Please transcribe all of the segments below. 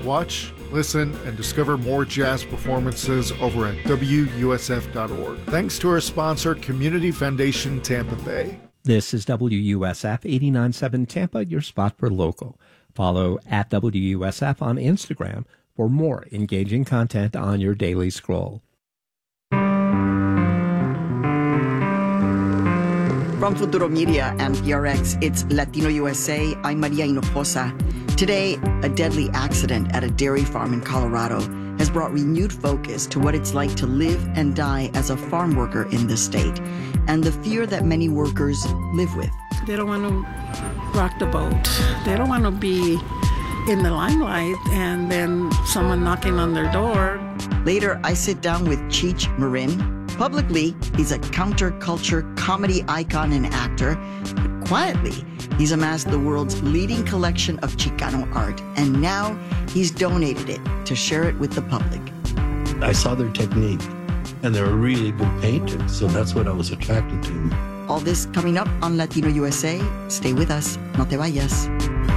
Watch, listen, and discover more jazz performances over at WUSF.org. Thanks to our sponsor, Community Foundation Tampa Bay. This is WUSF 89.7 Tampa, your spot for local. Follow at WUSF on Instagram for more engaging content on your daily scroll. From Futuro Media and PRX, it's Latino USA. I'm Maria Hinojosa. Today, a deadly accident at a dairy farm in Colorado has brought renewed focus to what it's like to live and die as a farm worker in this state, and the fear that many workers live with. They don't want to rock the boat. They don't want to be in the limelight and then someone knocking on their door. Later, I sit down with Cheech Marin. Publicly, he's a counterculture comedy icon and actor. But quietly, he's amassed the world's leading collection of Chicano art, and now he's donated it to share it with the public. I saw their technique, and they were really good painters, so that's what I was attracted to. All this coming up on Latino USA. Stay with us. No te vayas.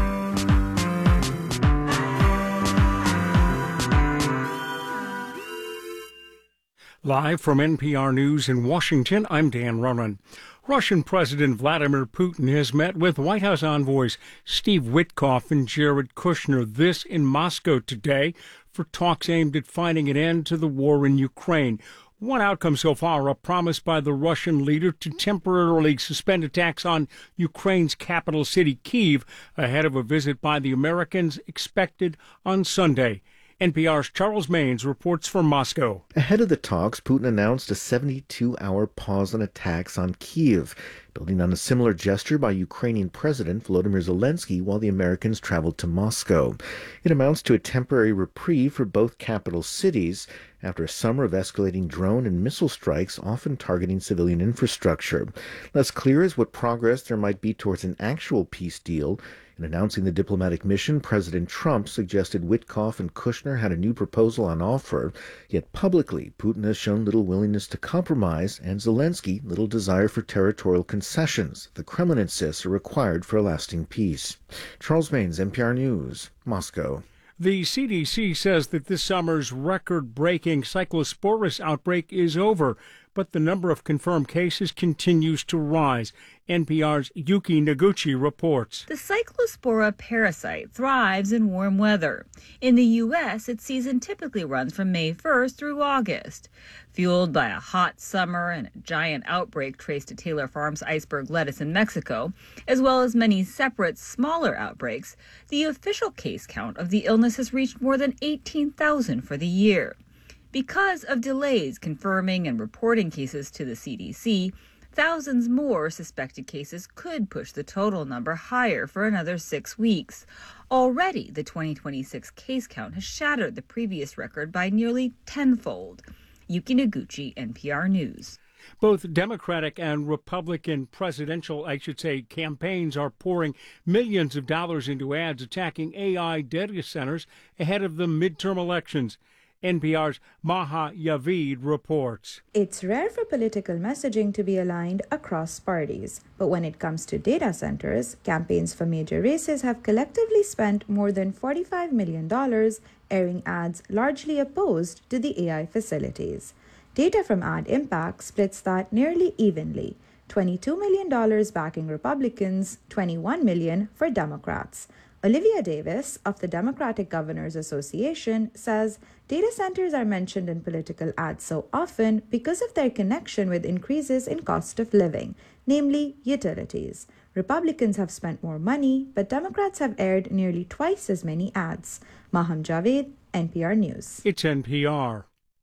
Live from NPR News in Washington, I'm Dan Ronan. Russian President Vladimir Putin has met with White House envoys Steve Witkoff and Jared Kushner, this in Moscow today, for talks aimed at finding an end to the war in Ukraine. One outcome so far, a promise by the Russian leader to temporarily suspend attacks on Ukraine's capital city, Kyiv, ahead of a visit by the Americans expected on Sunday. NPR's Charles Maynes reports from Moscow. Ahead of the talks, Putin announced a 72-hour pause on attacks on Kyiv, building on a similar gesture by Ukrainian President Volodymyr Zelensky while the Americans traveled to Moscow. It amounts to a temporary reprieve for both capital cities after a summer of escalating drone and missile strikes, often targeting civilian infrastructure. Less clear is what progress there might be towards an actual peace deal. In announcing the diplomatic mission, President Trump suggested Witkoff and Kushner had a new proposal on offer, yet publicly Putin has shown little willingness to compromise and Zelensky little desire for territorial concessions the Kremlin insists are required for a lasting peace. Charles Maynes, NPR News, Moscow. The CDC says that this summer's record-breaking Cyclosporus outbreak is over, but the number of confirmed cases continues to rise. NPR's Yuki Noguchi reports. The Cyclospora parasite thrives in warm weather. In the U.S., its season typically runs from May 1st through August. Fueled by a hot summer and a giant outbreak traced to Taylor Farms iceberg lettuce in Mexico, as well as many separate, smaller outbreaks, the official case count of the illness has reached more than 18,000 for the year. Because of delays confirming and reporting cases to the CDC, thousands more suspected cases could push the total number higher for another 6 weeks. Already, the 2026 case count has shattered the previous record by nearly tenfold. Yuki Noguchi, NPR News. Both Democratic and Republican presidential, campaigns are pouring millions of dollars into ads attacking AI data centers ahead of the midterm elections. NPR's Maha Yavid reports. It's rare for political messaging to be aligned across parties, but when it comes to data centers, campaigns for major races have collectively spent more than $45 million airing ads largely opposed to the AI facilities. Data from Ad Impact splits that nearly evenly, $22 million backing Republicans, $21 million for Democrats. Olivia Davis of the Democratic Governors Association says data centers are mentioned in political ads so often because of their connection with increases in cost of living, namely utilities. Republicans have spent more money, but Democrats have aired nearly twice as many ads. Maham Javed, NPR News. It's NPR.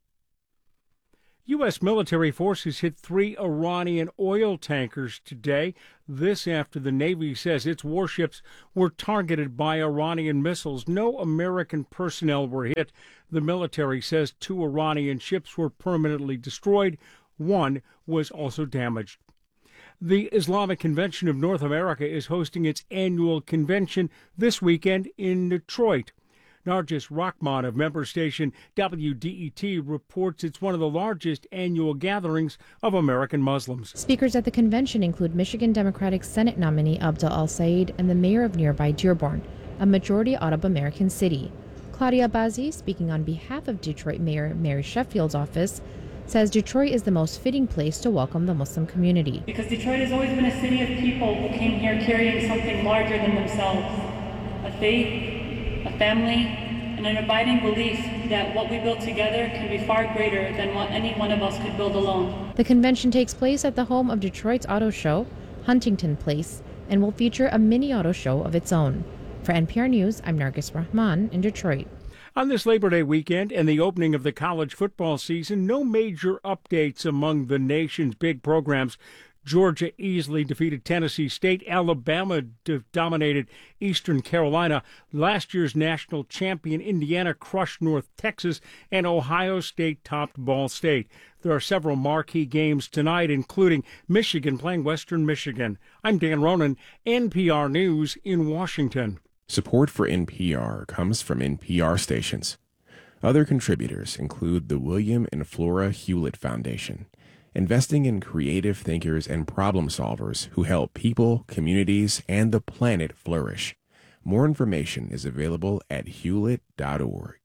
U.S. military forces hit 3 Iranian oil tankers today. This after the Navy says its warships were targeted by Iranian missiles. No American personnel were hit. The military says 2 Iranian ships were permanently destroyed. 1 was also damaged. The Islamic Convention of North America is hosting its annual convention this weekend in Detroit. Nargis Rahman of member station WDET reports it's one of the largest annual gatherings of American Muslims. Speakers at the convention include Michigan Democratic Senate nominee Abdel Al-Sayed and the mayor of nearby Dearborn, a majority Arab American city. Claudia Bazzi, speaking on behalf of Detroit Mayor Mary Sheffield's office, says Detroit is the most fitting place to welcome the Muslim community. Because Detroit has always been a city of people who came here carrying something larger than themselves, a faith, a family, and an abiding belief that what we build together can be far greater than what any one of us could build alone. The convention takes place at the home of Detroit's auto show, Huntington Place, and will feature a mini auto show of its own. For NPR News, I'm Nargis Rahman in Detroit. On this Labor Day weekend and the opening of the college football season, no major updates among the nation's big programs. Georgia easily defeated Tennessee State. Alabama dominated Eastern Carolina. Last year's national champion Indiana crushed North Texas, and Ohio State topped Ball State. There are several marquee games tonight, including Michigan playing Western Michigan. I'm Dan Ronan, NPR News in Washington. Support for NPR comes from NPR stations. Other contributors include the William and Flora Hewlett Foundation, investing in creative thinkers and problem solvers who help people, communities, and the planet flourish. More information is available at hewlett.org.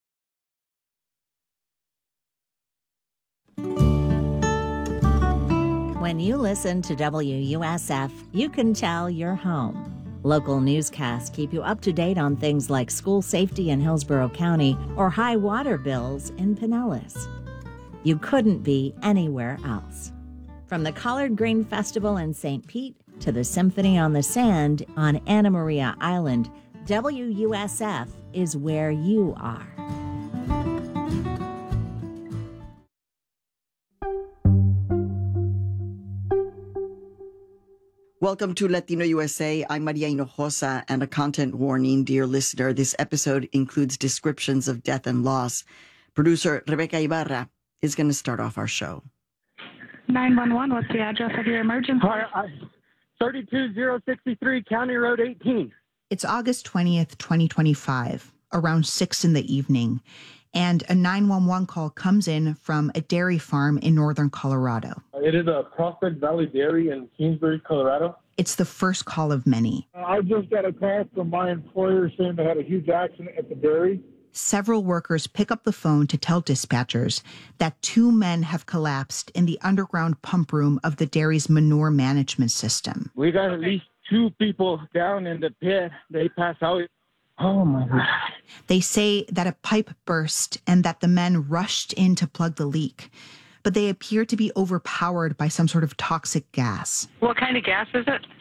When you listen to WUSF, you can tell you're home. Local newscasts keep you up to date on things like school safety in Hillsborough County or high water bills in Pinellas. You couldn't be anywhere else. From the Collard Green Festival in St. Pete to the Symphony on the Sand on Anna Maria Island, WUSF is where you are. Welcome to Latino USA. I'm Maria Hinojosa, and a content warning, dear listener. This episode includes descriptions of death and loss. Producer Rebecca Ibarra is going to start off our show. 911, what's the address of your emergency? 32063 County Road 18. It's August 20th, 2025, around 6 in the evening, and a 911 call comes in from a dairy farm in northern Colorado. It is a Prospect Valley Dairy in Kingsbury, Colorado. It's the first call of many. I just got a call from my employer saying they had a huge accident at the dairy. Several workers pick up the phone to tell dispatchers that 2 men have collapsed in the underground pump room of the dairy's manure management system. We got at least 2 people down in the pit. They passed out. Oh, my God. They say that a pipe burst and that the men rushed in to plug the leak, but they appear to be overpowered by some sort of toxic gas. What kind of gas is it?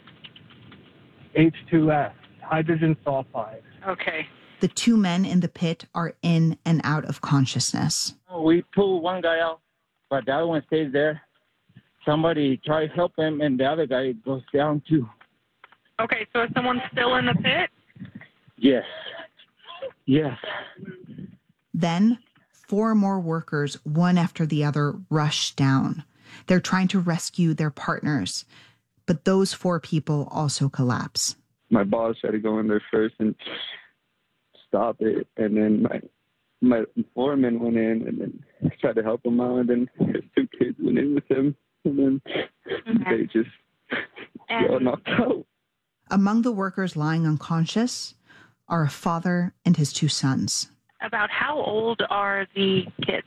H2S, hydrogen sulfide. Okay. The 2 men in the pit are in and out of consciousness. We pull one guy out, but the other one stays there. Somebody tries to help him, and the other guy goes down too. Okay, so is someone still in the pit? Yes. Yes. Then 4 more workers, one after the other, rush down. They're trying to rescue their partners, but those 4 people also collapse. My boss tried to go in there first and stop it, and then my foreman went in and then tried to help him out, and then his 2 kids went in with him, and then they just got knocked out. Among the workers lying unconscious are a father and his 2 sons. About how old are the kids?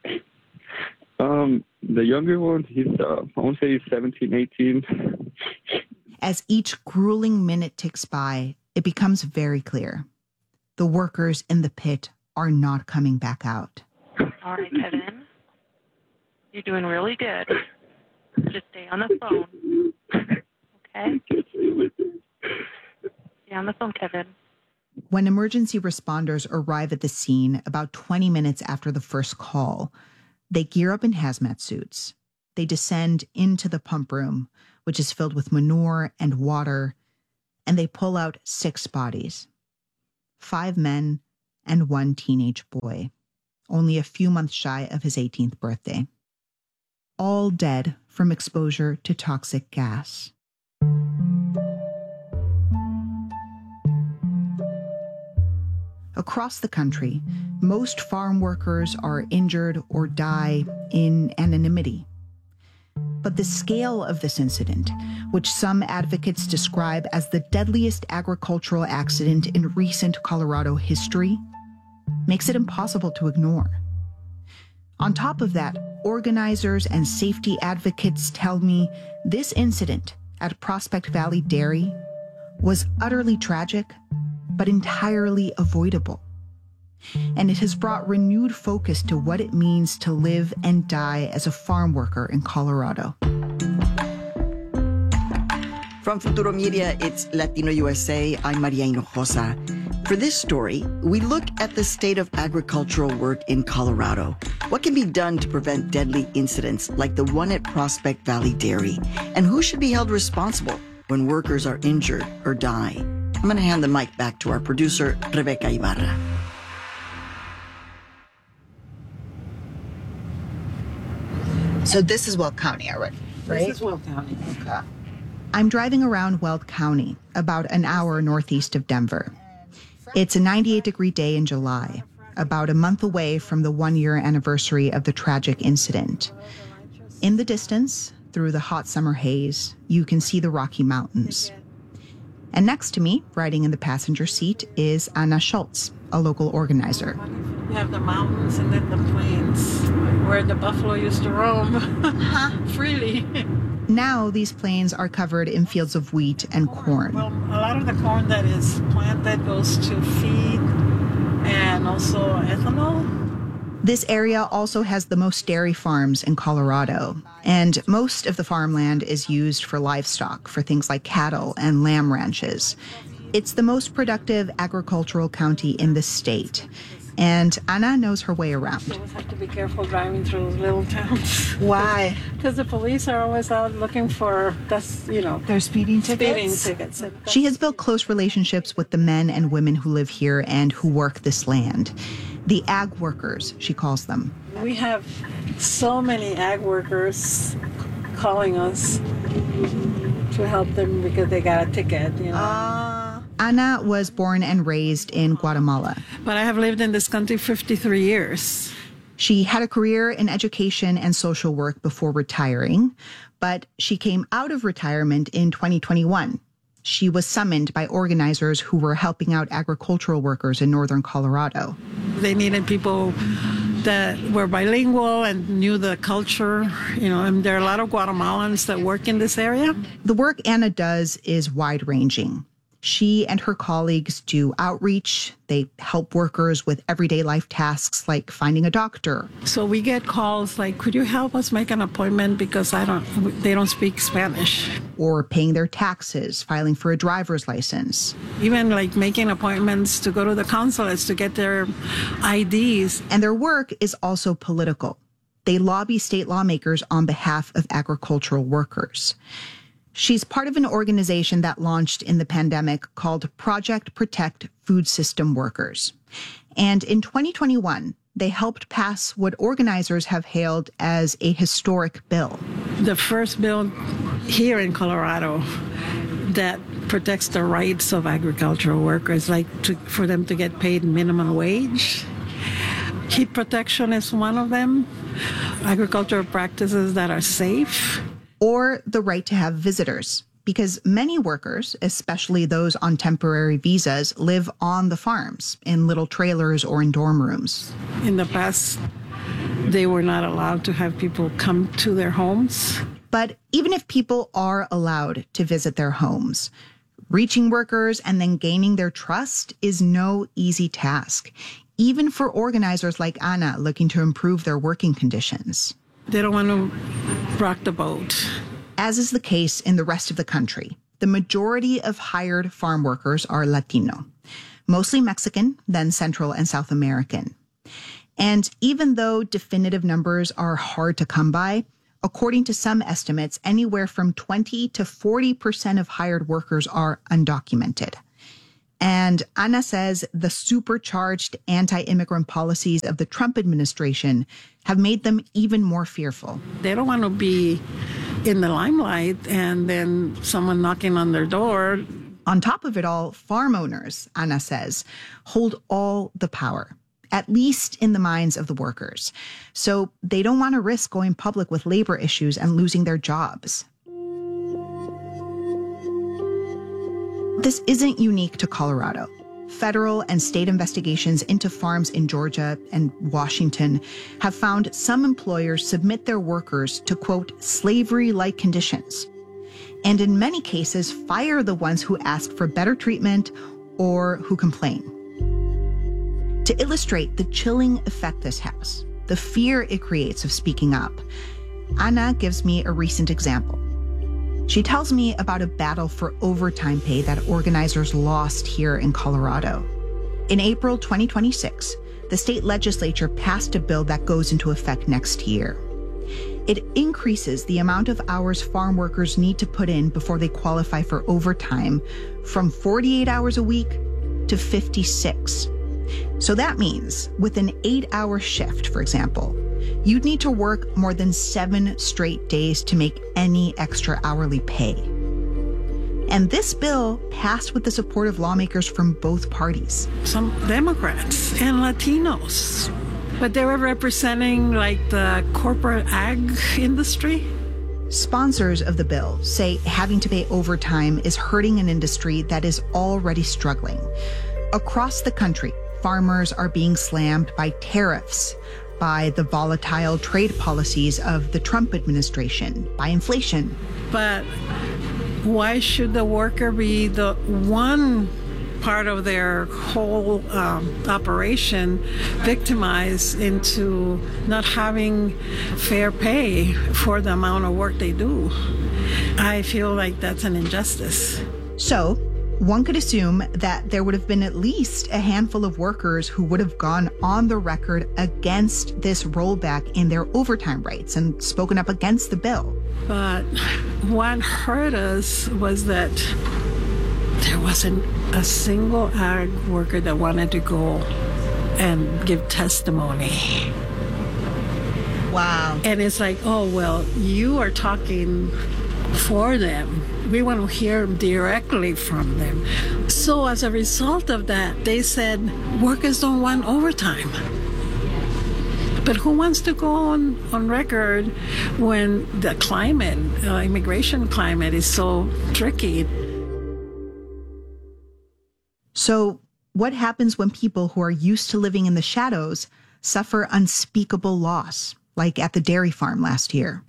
The younger one, he's, I want to say he's 17, 18. As each grueling minute ticks by, it becomes very clear. The workers in the pit are not coming back out. All right, Kevin. You're doing really good. Just stay on the phone. Okay? Stay on the phone, Kevin. When emergency responders arrive at the scene about 20 minutes after the first call, they gear up in hazmat suits. They descend into the pump room, which is filled with manure and water, and they pull out 6 bodies. 5 men and 1 teenage boy, only a few months shy of his 18th birthday. All dead from exposure to toxic gas. Across the country, most farm workers are injured or die in anonymity. But the scale of this incident, which some advocates describe as the deadliest agricultural accident in recent Colorado history, makes it impossible to ignore. On top of that, organizers and safety advocates tell me this incident at Prospect Valley Dairy was utterly tragic, but entirely avoidable. And it has brought renewed focus to what it means to live and die as a farm worker in Colorado. From Futuro Media, it's Latino USA. I'm Maria Hinojosa. For this story, we look at the state of agricultural work in Colorado. What can be done to prevent deadly incidents like the one at Prospect Valley Dairy? And who should be held responsible when workers are injured or die? I'm going to hand the mic back to our producer, Rebecca Ibarra. So this is Weld County already, right? This is Weld County. Okay. I'm driving around Weld County, about an hour northeast of Denver. It's a 98-degree day in July, about a month away from the one-year anniversary of the tragic incident. In the distance, through the hot summer haze, you can see the Rocky Mountains. And next to me, riding in the passenger seat, is Anna Schultz, a local organizer. You have the mountains and then the plains, where the buffalo used to roam freely. Now these plains are covered in fields of wheat and corn. Well, a lot of the corn that is planted goes to feed and also ethanol. This area also has the most dairy farms in Colorado, and most of the farmland is used for livestock, for things like cattle and lamb ranches. It's the most productive agricultural county in the state, and Anna knows her way around. You always have to be careful driving through those little towns. Why? Because the police are always out looking for, their speeding tickets. She has built close relationships with the men and women who live here and who work this land. The ag workers, she calls them. We have so many ag workers calling us to help them because they got a ticket, Ana was born and raised in Guatemala. But I have lived in this country 53 years. She had a career in education and social work before retiring, but she came out of retirement in 2021. She was summoned by organizers who were helping out agricultural workers in northern Colorado. They needed people that were bilingual and knew the culture, and there are a lot of Guatemalans that work in this area. The work Anna does is wide-ranging. She and her colleagues do outreach. They help workers with everyday life tasks like finding a doctor. So we get calls like, could you help us make an appointment because they don't speak Spanish. Or paying their taxes, filing for a driver's license. Even like making appointments to go to the consulates to get their IDs. And their work is also political. They lobby state lawmakers on behalf of agricultural workers. She's part of an organization that launched in the pandemic called Project Protect Food System Workers. And in 2021, they helped pass what organizers have hailed as a historic bill. The first bill here in Colorado that protects the rights of agricultural workers, for them to get paid minimum wage. Heat protection is one of them. Agricultural practices that are safe. Or the right to have visitors, because many workers, especially those on temporary visas, live on the farms in little trailers or in dorm rooms. In the past, they were not allowed to have people come to their homes. But even if people are allowed to visit their homes, reaching workers and then gaining their trust is no easy task, even for organizers like Anna looking to improve their working conditions. They don't want to rock the boat. As is the case in the rest of the country, the majority of hired farm workers are Latino, mostly Mexican, then Central and South American. And even though definitive numbers are hard to come by, according to some estimates, anywhere from 20 to 40% of hired workers are undocumented. And Ana says the supercharged anti-immigrant policies of the Trump administration have made them even more fearful. They don't want to be in the limelight and then someone knocking on their door. On top of it all, farm owners, Ana says, hold all the power, at least in the minds of the workers. So they don't want to risk going public with labor issues and losing their jobs. This isn't unique to Colorado. Federal and state investigations into farms in Georgia and Washington have found some employers submit their workers to, quote, slavery-like conditions, and in many cases fire the ones who ask for better treatment or who complain. To illustrate the chilling effect this has, the fear it creates of speaking up, Ana gives me a recent example. She tells me about a battle for overtime pay that organizers lost here in Colorado. In April 2026, the state legislature passed a bill that goes into effect next year. It increases the amount of hours farm workers need to put in before they qualify for overtime from 48 hours a week to 56. So that means with an 8-hour shift, for example, you'd need to work more than 7 straight days to make any extra hourly pay. And this bill passed with the support of lawmakers from both parties. Some Democrats and Latinos, but they were representing like the corporate ag industry. Sponsors of the bill say having to pay overtime is hurting an industry that is already struggling. Across the country, farmers are being slammed by tariffs, by the volatile trade policies of the Trump administration, by inflation. But why should the worker be the one part of their whole operation victimized into not having fair pay for the amount of work they do? I feel like that's an injustice. So, one could assume that there would have been at least a handful of workers who would have gone on the record against this rollback in their overtime rights and spoken up against the bill. But what hurt us was that there wasn't a single ag worker that wanted to go and give testimony. Wow. And it's like, oh, well, you are talking for them. We want to hear directly from them. So as a result of that, they said workers don't want overtime. But who wants to go on record when the climate, immigration climate is so tricky? So what happens when people who are used to living in the shadows suffer unspeakable loss, like at the dairy farm last year?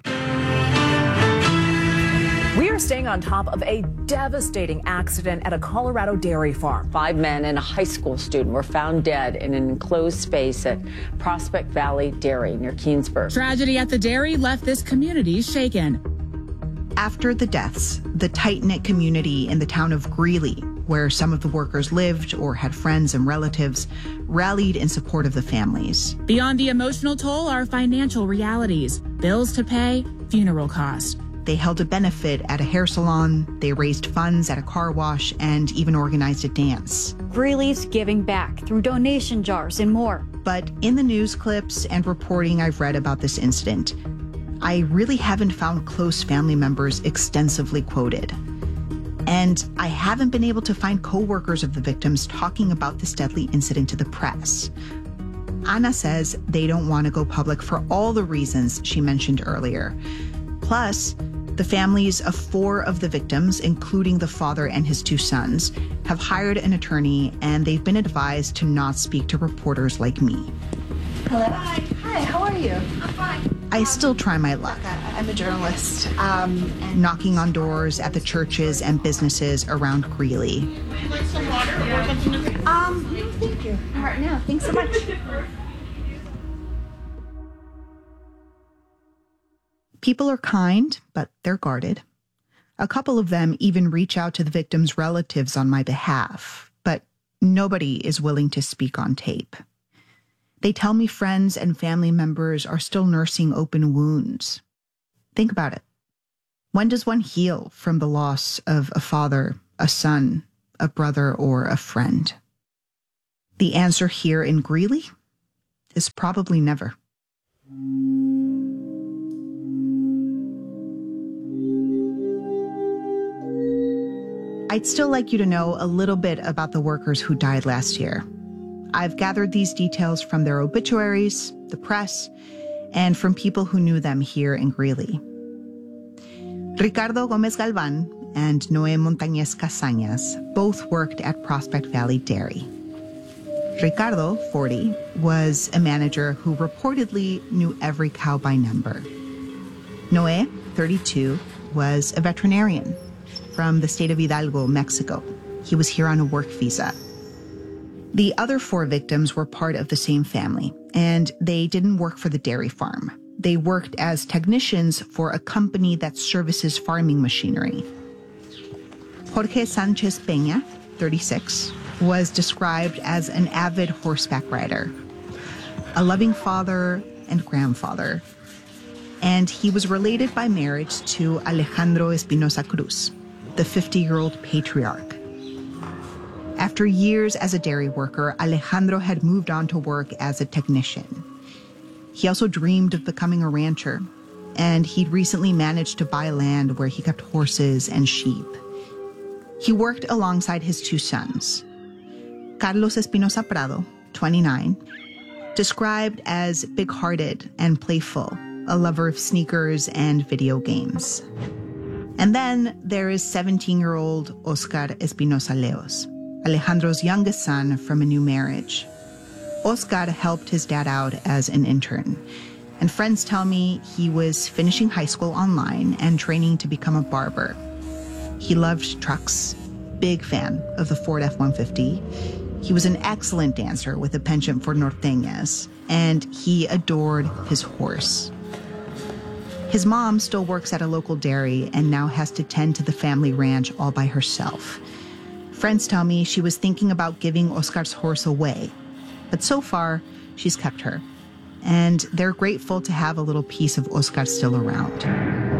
We are staying on top of a devastating accident at a Colorado dairy farm. 5 men and a high school student were found dead in an enclosed space at Prospect Valley Dairy near Keensburg. Tragedy at the dairy left this community shaken. After the deaths, the tight-knit community in the town of Greeley, where some of the workers lived or had friends and relatives, rallied in support of the families. Beyond the emotional toll are financial realities, bills to pay, funeral costs. They held a benefit at a hair salon, they raised funds at a car wash, and even organized a dance. Greeley's giving back through donation jars and more. But in the news clips and reporting I've read about this incident, I really haven't found close family members extensively quoted. And I haven't been able to find co-workers of the victims talking about this deadly incident to the press. Ana says they don't want to go public for all the reasons she mentioned earlier. Plus, the families of 4 of the victims, including the father and his 2 sons, have hired an attorney, and they've been advised to not speak to reporters like me. Hello. Hi. Hi, how are you? I'm fine. I still try my luck. I'm a journalist. Knocking on doors at the churches and businesses around Greeley. Would you like some water or something to drink? No, thank you. All right, now, thanks so much. People are kind, but they're guarded. A couple of them even reach out to the victims' relatives on my behalf, but nobody is willing to speak on tape. They tell me friends and family members are still nursing open wounds. Think about it. When does one heal from the loss of a father, a son, a brother, or a friend? The answer here in Greeley is probably never. I'd still like you to know a little bit about the workers who died last year. I've gathered these details from their obituaries, the press, and from people who knew them here in Greeley. Ricardo Gomez Galvan and Noé Montañez Casañas both worked at Prospect Valley Dairy. Ricardo, 40, was a manager who reportedly knew every cow by number. Noé, 32, was a veterinarian from the state of Hidalgo, Mexico. He was here on a work visa. The other 4 victims were part of the same family, and they didn't work for the dairy farm. They worked as technicians for a company that services farming machinery. Jorge Sanchez Peña, 36, was described as an avid horseback rider, a loving father and grandfather, and he was related by marriage to Alejandro Espinosa Cruz, the 50-year-old patriarch. After years as a dairy worker, Alejandro had moved on to work as a technician. He also dreamed of becoming a rancher, and he'd recently managed to buy land where he kept horses and sheep. He worked alongside his 2 sons. Carlos Espinosa Prado, 29, described as big-hearted and playful, a lover of sneakers and video games. And then there is 17-year-old Oscar Espinosa Leos, Alejandro's youngest son from a new marriage. Oscar helped his dad out as an intern, and friends tell me he was finishing high school online and training to become a barber. He loved trucks, big fan of the Ford F-150. He was an excellent dancer with a penchant for norteñas, and he adored his horse. His mom still works at a local dairy and now has to tend to the family ranch all by herself. Friends tell me she was thinking about giving Oscar's horse away, but so far, she's kept her. And they're grateful to have a little piece of Oscar still around.